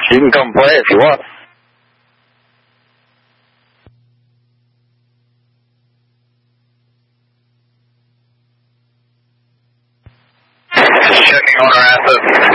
You can come play if you want. Just checking on our assets.